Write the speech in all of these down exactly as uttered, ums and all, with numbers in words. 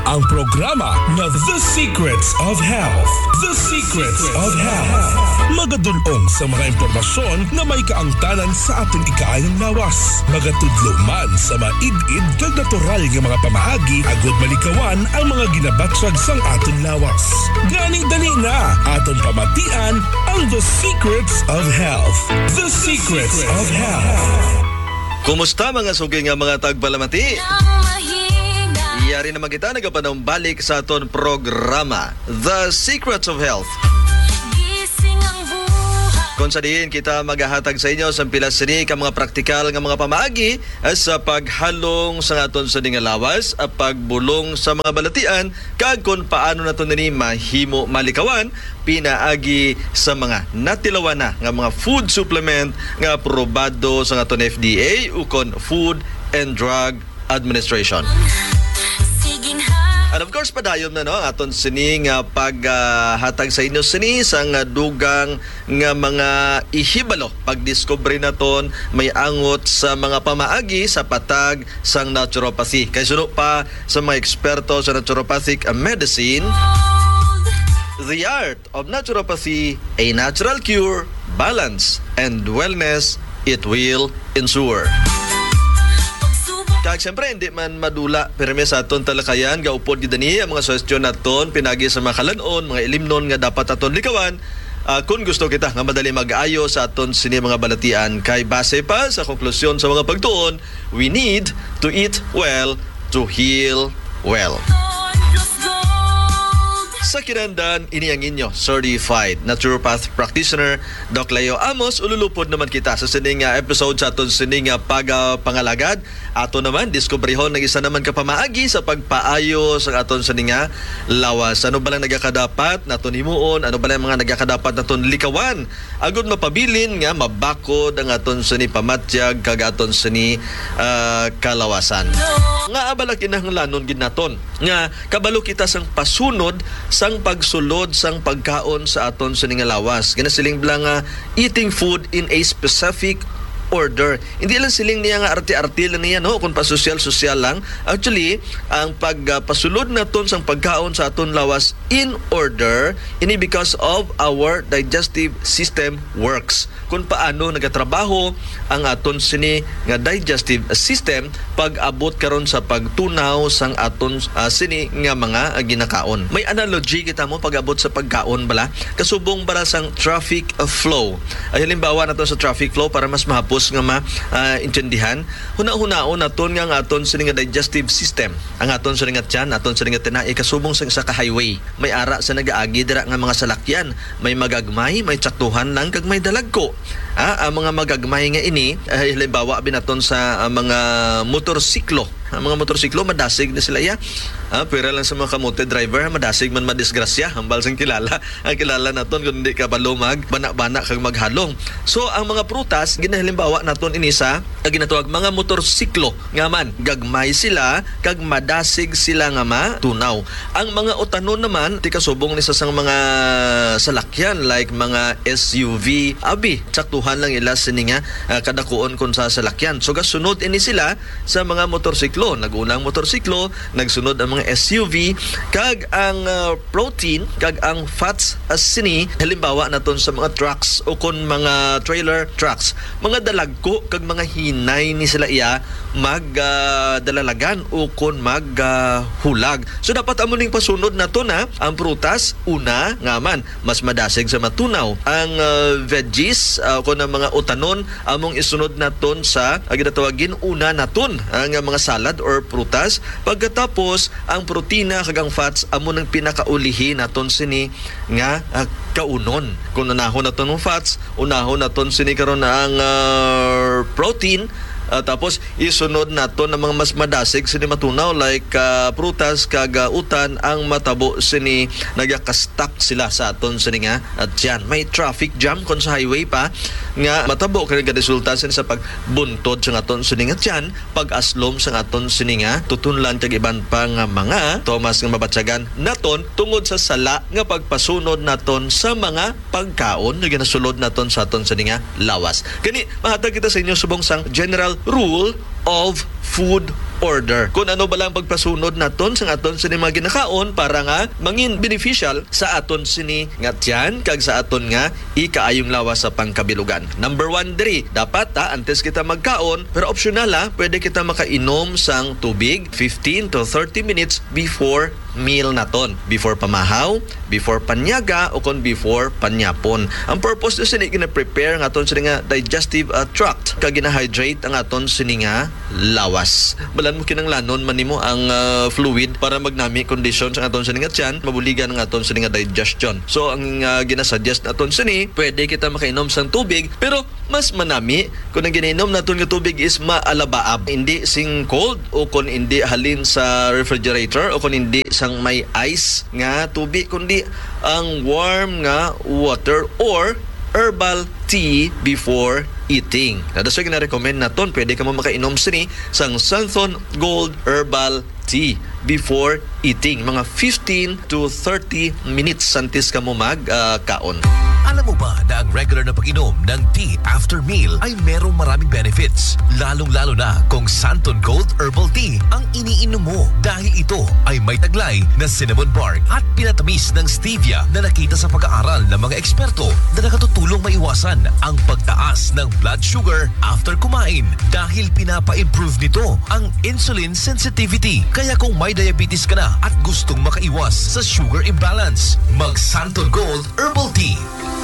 ang programa na The Secrets of Health. The Secrets of Health. Magadulong sa mga impormasyon na may kaangtanan sa aton ikaayang lawas. Magatudlo man sa maid-id kag natural nga mga pamaagi agud malikawan ang mga ginabatsag sang aton lawas. Gani dali na aton pamatian ang The Secrets of Health. The Secrets of Health. Kumusta mga sugi nga mga tagpalamati? Iyari naman kita nagapanong balik sa aton programa The Secrets of Health. Kung sa diin kita maghahatag sa inyo sa pilas sini ka mga praktikal nga mga pamaagi sa paghalong sa aton sa nga lawas at pagbulong sa mga balatian kag kung paano nato nini mahimo malikawan pinaagi sa mga natilawan na nga mga food supplement nga aprobado sa aton F D A ukon Food and Drug Administration. And of course, padayon na no, aton sini nga paghatag uh, sa inyo sini sa nga dugang nga mga ihibalo. Pagdiscovery naton may angot sa mga pamaagi sa patag sang naturopathy. Kay suno pa sa mga eksperto sa naturopathic medicine, The Art of Naturopathy, a natural cure, balance, and wellness it will ensure. Kag siyempre, hindi man madula pirmi sa aton talakayan, gaupod gidani ang mga suwestyon naton, pinagi sa mga kalanon, mga ilimnon nga dapat aton likawan. Uh, kung gusto kita nga madali mag-ayo sa aton sini mga balatian, kay base pa sa konklusyon sa mga pagtuon, we need to eat well to heal well. Sa kinandan, ini ang inyo certified naturopath practitioner Doc Leo Amos. Ululupod naman kita sa sining uh, episode sa aton sining uh, pagpangalagad. Ato naman diskubrihon ng isa naman kapamaagi sa pagpaayo sa aton sining uh, lawas. Ano ba lang nagakadapat naton himuon? Ano ba lang mga nagakadapat naton likawan? Agud mapabilin nga mabakod ang aton sini pamatyag kag aton sini uh, kalawasan. Nga abala kinahanglanon gid naton nga kabalo kita sang pasunod sang pagsulod sang pagkaon sa aton sa nga lawas. Ginasiling blang uh, eating food in a specific order. Hindi lang siling niya nga arti-arti lang niya no kung pa-social-social lang. Actually, ang pagpasulod uh, naton sang pagkaon sa aton lawas in order ini because of our digestive system works. Kung paano nagatrabaho ang aton sini nga digestive system pag-abot karon sa pagtunaw sang aton uh, sini nga mga uh, ginakaon. May analogy kita mo pag-abot sa pagkaon bala kasubong bara sang traffic uh, flow. Ay halimbawa nato sa traffic flow para mas mahapos nga ma-intindihan. Uh, Huna-hunaon naton nga ang aton sini nga digestive system. Ang aton sini nga tiyan, aton sini nga tinai kasubong sa isa ka highway. May ara sa nagaagi dira nga mga salakyan, may magagmay, may tsaktuhan lang kag may dalagko. Ah, ang mga magagmay nga ini, eh, halimbawa binaton sa uh, mga motorsiklo. Ang mga motorsiklo madasig na sila ya. Ah, pwera lang sa mga kamote driver, madasig man madisgrasya. Hambal sang kilala. Ang kilala naton kung hindi ka balumag, bana-bana kag maghalong. So ang mga prutas ginahalimbawa naton ini sa ginatawag mga motorsiklo nga man gagmay sila kag madasig sila nga matunaw. Ang mga utanon naman ti kasubong ni sa sang mga salakyan like mga S U V abi tsaktuhan lang ila sini nga uh, kadakuon kun sa salakyan. So gasunod ini sila sa mga motorsiklo. Nagunang motorsiklo, nagsunod ang mga S U V kag ang uh, protein kag ang fats as sini halimbawa naton sa mga trucks o kun mga trailer trucks. Mga dalagko kag mga hinay ni sila iya mag uh, dalalagan o kun mag uh, hulag. So dapat amo ning pasunod nato na ang prutas una nga man mas madasig sa matunaw. Ang uh, veggies uh, kun ang mga utanon among isunod naton sa uh, ginatawagin una naton ang uh, mga salad or prutas. Pagkatapos ang protina kag ang fats amo nang pinakaulihi naton sini nga uh, kaunon. Kung unahon naton ng fats, unahon naton sini karon ang uh, protein. Uh, tapos isunod nato ng mga mas madasig sini matunaw like uh, prutas kag uh, utan ang matabo sini nagakastak sila sa aton sini nga at yan may traffic jam kon sa highway pa nga matabo kay resulta sini sa pagbuntod sa aton sini nga yan pag-aslom sa aton sini nga tutunlan kag iban pa nga mga Thomas nga mabatsagan naton tungod sa sala nga pagpasunod naton sa mga pagkaon nga ginasulod naton sa aton sini nga lawas. Kani mahatag kita sa inyo subong sang general rule of food order. Kung ano ba lang pagpasunod naton sa aton sini mga ginakaon para nga mangin beneficial sa aton sini nga tiyan kag sa aton nga ikaayong lawas sa pangkabilugan. Number one diri, dapat ha, antes kita magkaon, pero optional ha, pwede kita makainom sang tubig fifteen to thirty minutes before meal naton, before pamahaw, before panyaga o kon before panyapon. Ang purpose na sini gina-prepare ng aton sini nga digestive uh, tract kag gina-hydrate ang aton sini nga lawas. Balan mo kinanglanon man nimo ang uh, fluid para magnami condition sa aton sini nga tiyan, mabuligan ang aton sini nga digestion. So ang uh, ginasuggest naton sini, pwede kita makainom sang tubig pero mas manami kung ang ginainom naton nga tubig is maalabaab, hindi sing cold o kung hindi halin sa refrigerator o kung hindi sang may ice nga tubig, kundi ang warm nga water or herbal tea before eating. That's why gina-recommend naton, pwede ka mo makainom sini sang Santhon Gold Herbal Tea before eating. Mga fifteen to thirty minutes santis ka mo mag-kaon. Uh, Alam mo ba na ang regular na pag-inom ng tea after meal ay merong maraming benefits? Lalong-lalo na kung Santhon Gold Herbal Tea ang iniinom mo dahil ito ay may taglay na cinnamon bark at pinatamis ng stevia na nakita sa pag-aaral ng mga eksperto na nakatutulong maiwasan ang pagtaas ng blood sugar after kumain dahil pinapa-improve nito ang insulin sensitivity. Kaya kung may diabetes ka na at gustong makaiwas sa sugar imbalance, mag Santhon Gold Herbal Tea.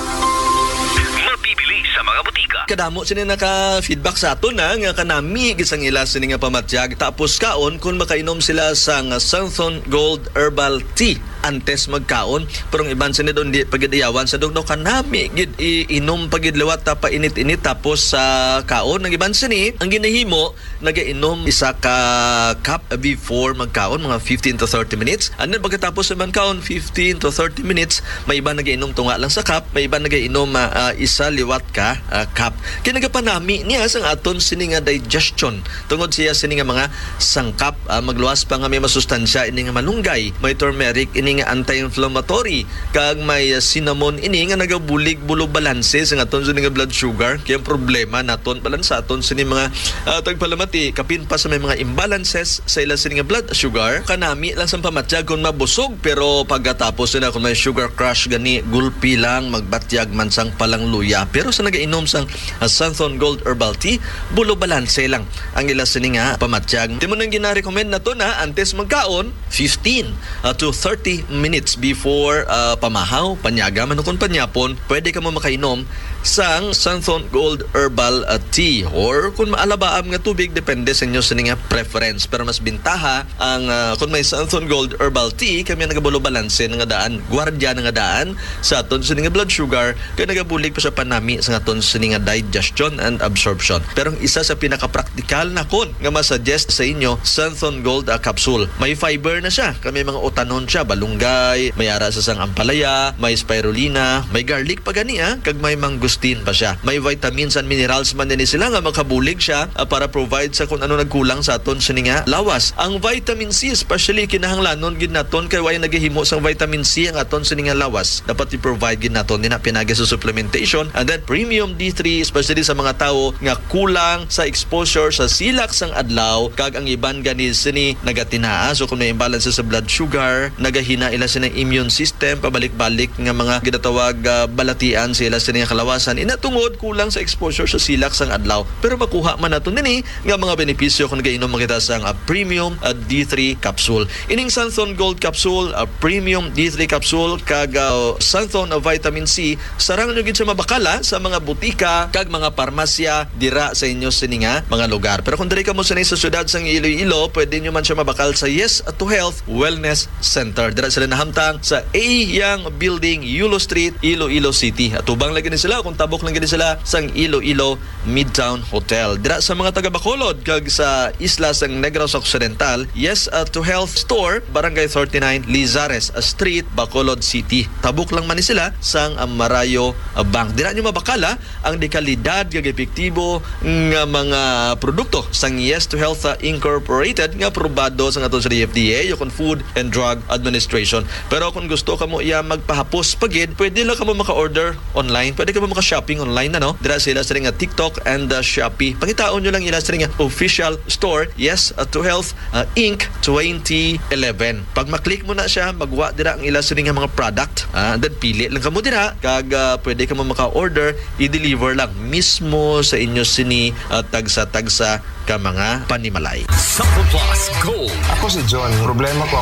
Mabibili sa mga butika. Kadamo sini naka-feedback sa ato na nga kanami gisang ila sini nga pamatyag tapos kaon kung makainom sila sang Santhon Gold Herbal Tea antes magkaon, pero ang iban sini doon di pagidayawan sa dugno kanami gid iinom pagidliwat ta pa init-init tapos sa uh, kaon. Ang iban sini ang ginahimo nagainom isa ka cup before magkaon, mga fifteen to thirty minutes, and then pagkatapos naman kaon fifteen to thirty minutes, may iba nagainom tunga lang sa cup, may iba nagainom uh, isa liwat ka uh, cup. Kinagapanami niya sang aton sini nga digestion tungod siya sini nga mga sangkap, uh, magluwas pa nga may masustansya ini nga malunggay, may turmeric ini nga anti-inflammatory, kag may uh, cinnamon ini nga nagabulig bulo balanse sa aton sini nga blood sugar. Kaya problema naton balan sa aton sini mga uh, tagpalamati kapin pa sa may mga imbalances sa ila sini nga blood sugar, kanami lang sa pamatyag kung mabusog, pero pagkatapos nila kung may sugar crush gani gulpi lang magbatyag man sang palang luya. Pero sa nagainom sang uh, Santhon Gold Herbal Tea, bulo balanse lang ang ila sini nga pamatyag. Di mo nang gina-recommend na to na antes magkaon fifteen uh, to thirty minutes before uh, pamahaw, panyaga man kung panyapon, pwede ka mo makainom sang Santhon Gold Herbal uh, Tea or kung maalabaam nga tubig, depende sa inyo sa nga preference. Pero mas bintaha ang uh, kung may Santhon Gold Herbal Tea, kami nagabulo balanse nga daan, gwardiya nga daan sa aton sa nga blood sugar, kaya nagabulig pa sa panami sa aton sa nga digestion and absorption. Pero ang isa sa pinaka-practical na kon nga masuggest sa inyo, Santhon Gold uh, capsule. May fiber na siya, kami mga utanon siya, balunggay, may ara sa sang ampalaya, may spirulina, may garlic pa gani ah, kag may mangustin pa siya. May vitamins and minerals man din sila nga makabulig siya uh, para provide sa kung ano nagkulang sa aton sini nga lawas. Ang vitamin C especially kinahanglanon gid naton kay way nagahimo sang vitamin C ang aton sini nga lawas. Dapat i-provide gid naton din na pinagi sa supplementation. And then premium D three especially sa mga tawo nga kulang sa exposure sa silak sang adlaw, kag ang iban gani sini nagatinaa, so kung may imbalance sa blood sugar, nagahina ila sa immune system, pabalik-balik nga mga ginatawag uh, balatian sila sa nga kalawasan inatungod kulang sa exposure sa silak sang adlaw. Pero makuha man naton nini nga mga benepisyo kung nagainom kita sang uh, premium uh, D three capsule. Ining Santhon Gold capsule, uh, premium D three capsule kag uh, Santhon uh, vitamin C, sarang nyo gid sa mabakala sa mga butika kag mga parmasya dira sa inyo sini nga mga lugar. Pero kung diri ka mo sa syudad sang Iloilo, pwede nyo man siya mabakal sa Yes to Health Wellness Center. Dira sila nahamtang sa A Yang Building, Yulo Street, Iloilo City. At ubang lagi ni sila, kung tabok lang gani sila sang Iloilo Midtown Hotel. Dira sa mga taga Bacolod kag sa isla sang Negros Occidental, Yes uh, to Health Store, Barangay thirty-nine, Lizares uh, Street, Bacolod City. Tabok lang man ni sila sang uh, Marayo uh, Bank. Dira nyo mabakala ang dekalidad kag epektibo nga mga produkto sang Yes to Health uh, Incorporated nga aprobado sa aton sa D F D A, yung Food and Drug Administration situation. Pero kung gusto ka mo iya magpahapos pagid, pwede lang ka mo maka-order online, pwede ka mo maka-shopping online na no. Dira sila sa nga TikTok and uh, Shopee. Pangitaon nyo lang ila sa nga official store, yes, uh, to Health uh, Incorporated twenty eleven. Pag maklik mo na siya, magwa dira ang ila sa nga mga product, uh, and then pili lang ka mo dira, kag uh, pwede ka mo maka-order, i-deliver lang mismo sa inyo sini uh, tagsa-tagsa ka mga panimalay. Supple Plus Gold. Ako si John. Problema ko